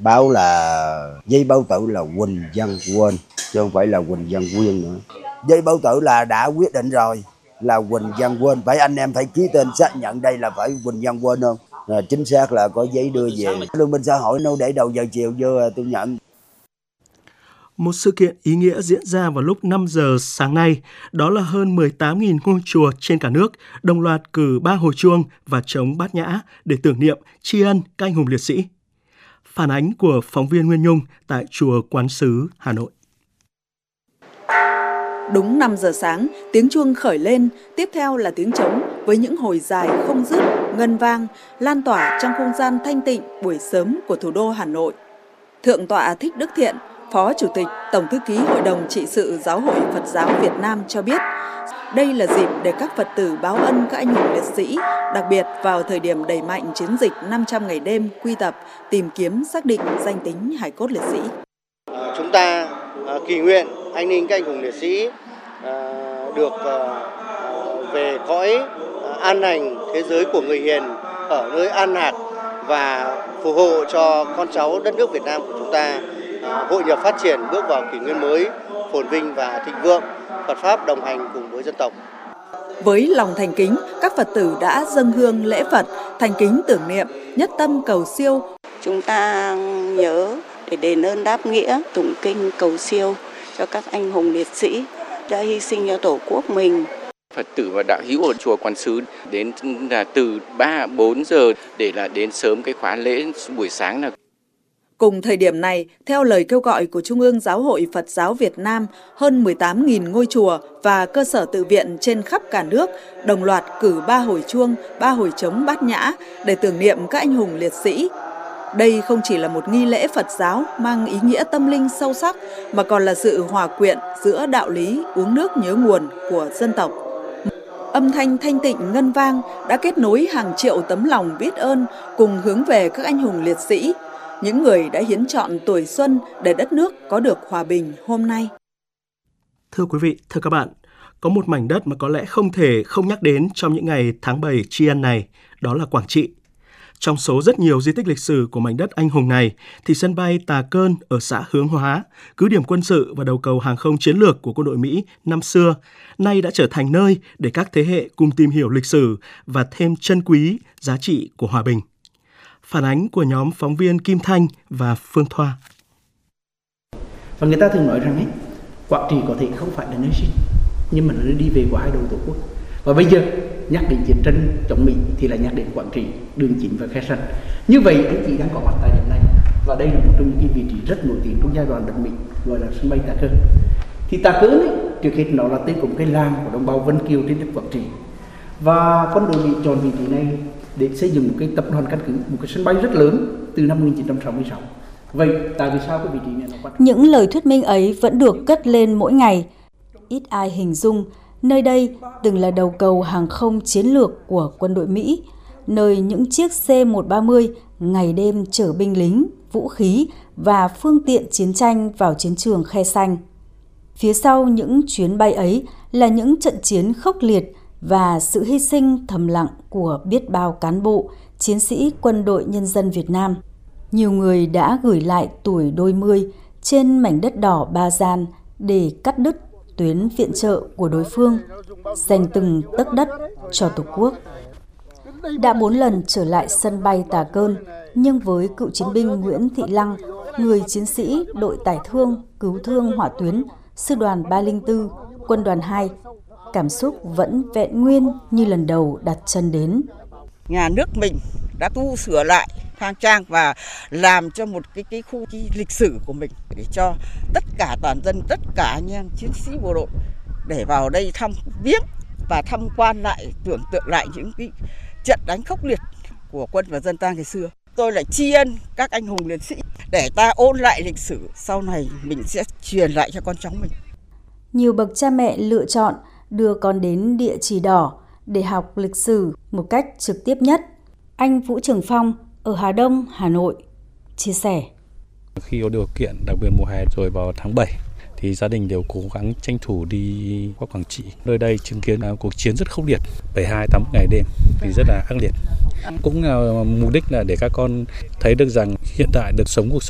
Báo là giấy báo tử là Huỳnh Văn Quên chứ không phải là Huỳnh Văn Quyên nữa. Giấy báo tử là đã quyết định rồi là Huỳnh Văn Quên, phải anh em phải ký tên xác nhận đây là phải Huỳnh Văn Quên không? Chính xác là có giấy đưa về. Lương minh xã hội đâu để đầu giờ chiều vô tôi nhận. Một sự kiện ý nghĩa diễn ra vào lúc 5 giờ sáng nay, đó là hơn 18.000 ngôi chùa trên cả nước đồng loạt cử 3 hồi chuông và trống bát nhã để tưởng niệm tri ân các anh hùng liệt sĩ. Phản ánh của phóng viên Nguyên Nhung tại chùa Quán Sứ, Hà Nội. Đúng 5 giờ sáng, tiếng chuông khởi lên, tiếp theo là tiếng trống với những hồi dài không dứt, ngân vang, lan tỏa trong không gian thanh tịnh buổi sớm của thủ đô Hà Nội. Thượng tọa Thích Đức Thiện, Phó Chủ tịch, Tổng thư ký Hội đồng Trị sự Giáo hội Phật giáo Việt Nam cho biết, đây là dịp để các Phật tử báo ân các anh hùng liệt sĩ, đặc biệt vào thời điểm đẩy mạnh chiến dịch 500 ngày đêm quy tập, tìm kiếm xác định danh tính hài cốt liệt sĩ. Chúng ta kỳ nguyện an ninh các anh hùng liệt sĩ được về cõi an lành thế giới của người hiền, ở nơi an lạc và phù hộ cho con cháu đất nước Việt Nam của chúng ta hội nhập phát triển, bước vào kỷ nguyên mới phồn vinh và thịnh vượng, Phật pháp đồng hành cùng với dân tộc. Với lòng thành kính, các Phật tử đã dâng hương lễ Phật, thành kính tưởng niệm, nhất tâm cầu siêu. Chúng ta nhớ để đền ơn đáp nghĩa, tụng kinh cầu siêu cho các anh hùng liệt sĩ đã hy sinh cho Tổ quốc mình. Phật tử và đạo hữu ở chùa Quán Sứ đến là từ 3-4 giờ để là đến sớm cái khóa lễ buổi sáng là. Cùng thời điểm này, theo lời kêu gọi của Trung ương Giáo hội Phật giáo Việt Nam, hơn 18.000 ngôi chùa và cơ sở tự viện trên khắp cả nước đồng loạt cử 3 hồi chuông, 3 hồi trống bát nhã để tưởng niệm các anh hùng liệt sĩ. Đây không chỉ là một nghi lễ Phật giáo mang ý nghĩa tâm linh sâu sắc, mà còn là sự hòa quyện giữa đạo lý uống nước nhớ nguồn của dân tộc. Âm thanh thanh tịnh ngân vang đã kết nối hàng triệu tấm lòng biết ơn cùng hướng về các anh hùng liệt sĩ, những người đã hiến trọn tuổi xuân để đất nước có được hòa bình hôm nay. Thưa quý vị, thưa các bạn, có một mảnh đất mà có lẽ không thể không nhắc đến trong những ngày tháng 7 tri ân này, đó là Quảng Trị. Trong số rất nhiều di tích lịch sử của mảnh đất anh hùng này, thì sân bay Tà Cơn ở xã Hướng Hóa, cứ điểm quân sự và đầu cầu hàng không chiến lược của quân đội Mỹ năm xưa, nay đã trở thành nơi để các thế hệ cùng tìm hiểu lịch sử và thêm trân quý giá trị của hòa bình. Phản ánh của nhóm phóng viên Kim Thanh và Phương Thoa. Và người ta thường nói rằng Quảng Trị có thể không phải là nơi sinh, nhưng mà nó đi về của hai đầu Tổ quốc. Và bây giờ nhắc đến chiến tranh chống Mỹ thì là nhắc đến Quảng Trị, Đường Chín và Khe Sanh. Như vậy anh chị đang có mặt tại điểm này, và đây là một trong những vị trí rất nổi tiếng trong giai đoạn đất Mỹ, gọi là sân bay Tà Cơn. Thì Tà Cơn ấy, trước hết nó là tên của cái làng của đồng bào Vân Kiều trên đất Quảng Trị. Và quân đội Mỹ chọn vị trí này để xây dựng một cái tập đoàn căn cứ, một cái sân bay rất lớn từ năm 1966. Vậy tại vì sao cái vị trí này nó quan trọng? Những lời thuyết minh ấy vẫn được cất lên mỗi ngày. Ít ai hình dung nơi đây từng là đầu cầu hàng không chiến lược của quân đội Mỹ, nơi những chiếc C-130 ngày đêm chở binh lính, vũ khí và phương tiện chiến tranh vào chiến trường Khe Sanh. Phía sau những chuyến bay ấy là những trận chiến khốc liệt và sự hy sinh thầm lặng của biết bao cán bộ, chiến sĩ quân đội nhân dân Việt Nam. Nhiều người đã gửi lại tuổi đôi mươi trên mảnh đất đỏ Ba Gian để cắt đứt tuyến viện trợ của đối phương, dành từng tấc đất cho Tổ quốc. Đã 4 lần trở lại sân bay Tà Cơn, nhưng với cựu chiến binh Nguyễn Thị Lăng, người chiến sĩ đội tải thương, cứu thương hỏa tuyến, sư đoàn 304, quân đoàn 2, cảm xúc vẫn vẹn nguyên như lần đầu đặt chân đến. Nhà nước mình đã tu sửa lại khang trang và làm cho một cái khu lịch sử của mình để cho tất cả toàn dân, tất cả anh em chiến sĩ bộ đội để vào đây thăm viếng và tham quan lại, tưởng tượng lại những cái trận đánh khốc liệt của quân và dân ta ngày xưa. Tôi lại tri ân các anh hùng liệt sĩ để ta ôn lại lịch sử, sau này mình sẽ truyền lại cho con cháu mình. Nhiều bậc cha mẹ lựa chọn đưa con đến Địa Chỉ Đỏ để học lịch sử một cách trực tiếp nhất. Anh Vũ Trường Phong ở Hà Đông, Hà Nội chia sẻ. Khi có điều kiện, đặc biệt mùa hè rồi vào tháng 7, thì gia đình đều cố gắng tranh thủ đi qua Quảng Trị. Nơi đây chứng kiến cuộc chiến rất khốc liệt, 72-80 ngày đêm thì rất là ác liệt. Cũng mục đích là để các con thấy được rằng hiện tại được sống cuộc sống